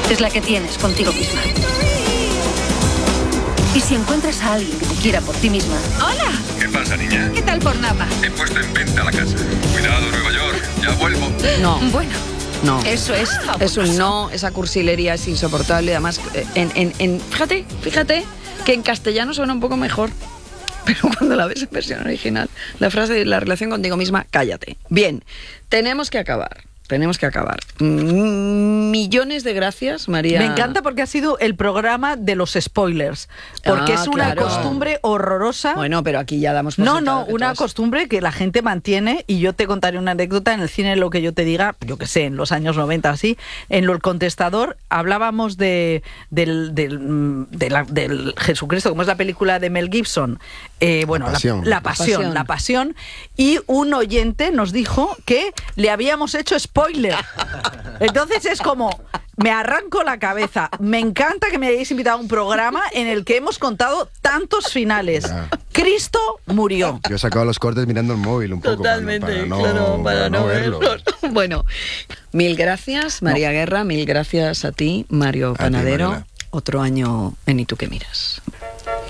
es la que tienes contigo misma. Y si encuentras a alguien que te quiera por ti misma... ¡Hola! ¿Qué pasa, niña? ¿Qué tal por Napa? He puesto en venta la casa. Cuidado, Nueva York, ya vuelvo. No. Bueno, No. eso es... Es un no, esa cursilería es insoportable. Además, fíjate que en castellano suena un poco mejor. Pero cuando la ves en versión original, la frase de la relación contigo misma, cállate. Bien, tenemos que acabar. Millones de gracias, María. Me encanta porque ha sido el programa de los spoilers. Porque es una costumbre horrorosa. Bueno, pero aquí ya damos por No, una costumbre que la gente mantiene. Y yo te contaré una anécdota en el cine, lo que yo te diga, yo que sé, en los años 90 así. En El Contestador hablábamos del Jesucristo, como es la película de Mel Gibson. La Pasión. Y un oyente nos dijo que le habíamos hecho spoiler. Entonces es como, me arranco la cabeza. Me encanta que me hayáis invitado a un programa en el que hemos contado tantos finales. Cristo murió. Yo he sacado los cortes mirando el móvil un poco. Totalmente, para no verlos. Bueno, mil gracias, María Guerra, mil gracias a ti, Mario Panadero. Otro año en ¿Y tú qué miras?